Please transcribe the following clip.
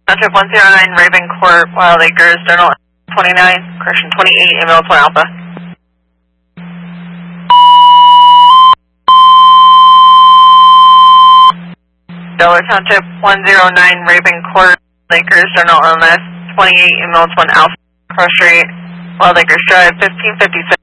Township 109, Raven Court, Wild Acres, Journal 29, correction 28, ambulance 1 Alpha. Delaware Township 109, Raven Court, Wild Acres, Journal LMS 28, ambulance 1 Alpha, Cross Street, Wild Acres Drive, 1556.